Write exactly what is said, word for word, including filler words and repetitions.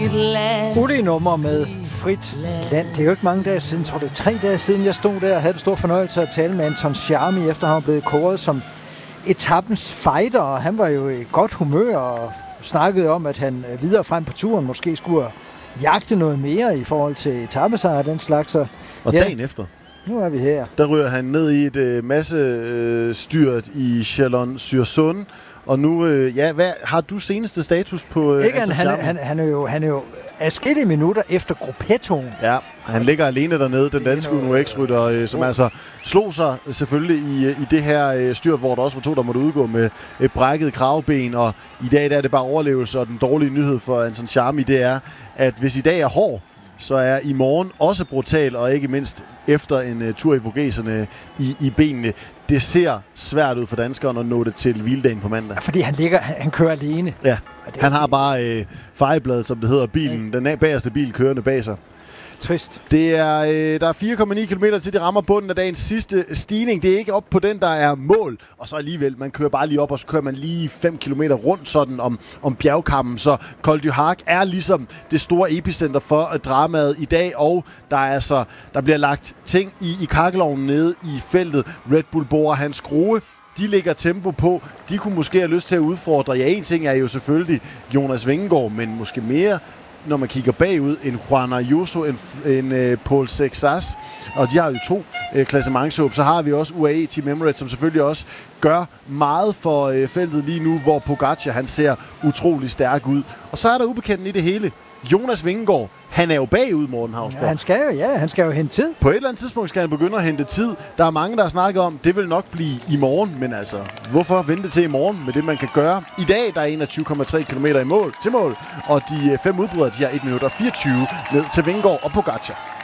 frit land. Udi-nummer med Frit Land. Det er jo ikke mange dage siden, tror det er tre dage siden, jeg stod der og havde det stor fornøjelse at tale med Anton Schermi, efter han var blevet kåret som etappens fighter, og han var jo i godt humør og snakkede om, at han videre frem på turen måske skulle jagte noget mere i forhold til etappesejr og den slags. Så, og ja, dagen efter, nu er vi her. Der ryger han ned i et øh, masse øh, styrt i Chalon-sur-Saône. Og nu, øh, ja, hvad har du seneste status på øh, Ikke, han, han, han, han, er jo, han er jo adskillige minutter efter gruppettoen. Ja, han ligger alene dernede, den danske U N O X-rytter, øh, som oh. altså slog sig selvfølgelig i, i det her øh, styrt, hvor der også var to, der måtte udgå med et brækket kravben. Og i dag der er det bare overlevelse, og den dårlige nyhed for Anton Schermi, det er, at hvis i dag er hård, så er i morgen også brutal, og ikke mindst efter en uh, tur i Vogeserne i, i benene. Det ser svært ud for danskeren at nå det til hviledagen på mandag. Ja, fordi han ligger, han, han kører alene. Ja, han har bare øh, fejebladet, som det hedder, bilen, ja. Den bagerste bil kørende bag sig. Trist. Det er, øh, der er fire komma ni kilometer til de rammer bunden af dagens sidste stigning. Det er ikke op på den, der er mål. Og så alligevel, man kører bare lige op, og så kører man lige fem kilometer rundt sådan om, om bjergkammen. Så Col du Hac er ligesom det store epicenter for dramaet i dag. Og der er altså, der bliver lagt ting i, i kakkelovnen nede i feltet. Red Bull borer hans skrue. De lægger tempo på. De kunne måske have lyst til at udfordre. Ja, en ting er jo selvfølgelig Jonas Vingegaard, men måske mere, når man kigger bagud, en Juan Ayuso, en, en uh, Paul Sexas, og de har jo to uh, klassementshåb. Så har vi også U A E Team Emirates, som selvfølgelig også gør meget for uh, feltet lige nu, hvor Pogacar, han ser utrolig stærk ud. Og så er der ubekendten i det hele. Jonas Vingegaard, han er jo bagud, Morten Hausborg. Ja, han skal jo, ja, han skal jo hente tid. På et eller andet tidspunkt skal han begynde at hente tid. Der er mange, der har snakket om, det vil nok blive i morgen, men altså, hvorfor vente til i morgen med det, man kan gøre? I dag, der er enogtyve komma tre kilometer i mål, til mål, og de fem udbrydere, de har et minut og fireogtyve ned til Vingegaard og Pogacar.